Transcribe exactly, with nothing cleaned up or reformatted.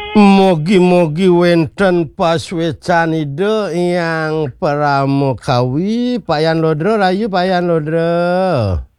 Mogi-mogi wenten paswecan ide yang pramukawi Payan Lodro rayu Payan Lodro.